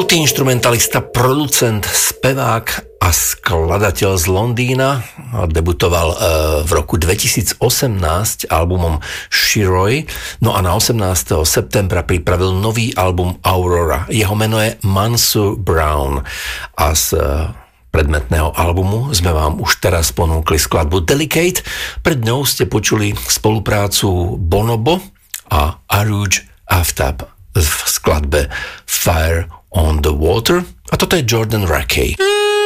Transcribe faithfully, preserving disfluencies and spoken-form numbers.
Multiinstrumentalista, producent, spevák a skladateľ z Londýna. Debutoval v roku dvetisícosemnásť albumom Shiroi, no a na osemnásteho septembra pripravil nový album Aurora. Jeho meno je Mansur Brown a z predmetného albumu sme vám už teraz ponúkli skladbu Delicate. Pred ňou ste počuli spoluprácu Bonobo a Arooj Aftab v skladbe Fire on the Water, a toto je Jordan Rakey.